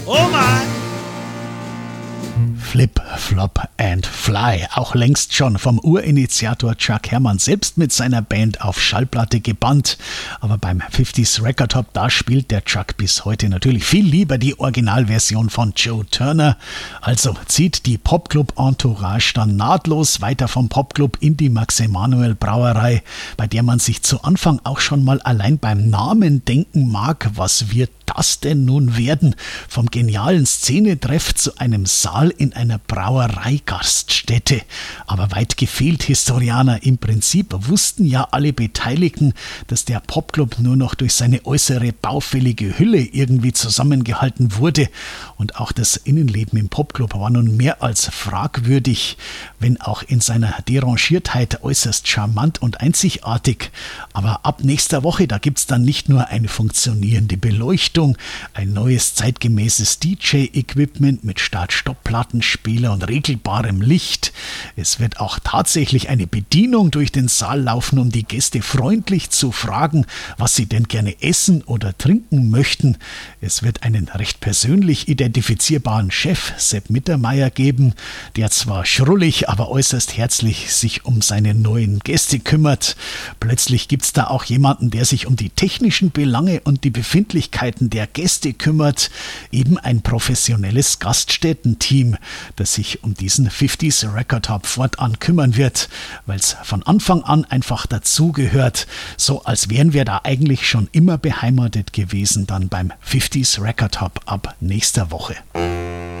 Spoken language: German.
Oh my! Flip, Flop and Fly, auch längst schon vom Urinitiator Chuck Hermann selbst mit seiner Band auf Schallplatte gebannt. Aber beim 50s Record Hop, da spielt der Chuck bis heute natürlich viel lieber die Originalversion von Joe Turner. Also zieht die Popclub-Entourage dann nahtlos weiter vom Popclub in die Max-Emanuel-Brauerei, bei der man sich zu Anfang auch schon mal allein beim Namen denken mag, was wird das denn nun werden? Vom genialen Szenetreff zu einem Saal in einer Brauereigaststätte. Aber weit gefehlt, Historianer. Im Prinzip wussten ja alle Beteiligten, dass der Popclub nur noch durch seine äußere baufällige Hülle irgendwie zusammengehalten wurde. Und auch das Innenleben im Popclub war nun mehr als fragwürdig, wenn auch in seiner Derangiertheit äußerst charmant und einzigartig. Aber ab nächster Woche, da gibt's dann nicht nur eine funktionierende Beleuchtung, ein neues zeitgemäßes DJ-Equipment mit Start-Stopp-Plattenspieler und regelbarem Licht. Es wird auch tatsächlich eine Bedienung durch den Saal laufen, um die Gäste freundlich zu fragen, was sie denn gerne essen oder trinken möchten. Es wird einen recht persönlich identifizierbaren Chef, Sepp Mittermeier, geben, der zwar schrullig, aber äußerst herzlich sich um seine neuen Gäste kümmert. Plötzlich gibt's da auch jemanden, der sich um die technischen Belange und die Befindlichkeiten der Gäste kümmert, eben ein professionelles Gaststättenteam, das sich um diesen 50s Record Hop fortan kümmern wird, weil es von Anfang an einfach dazugehört, so als wären wir da eigentlich schon immer beheimatet gewesen dann beim 50s Record Hop ab nächster Woche.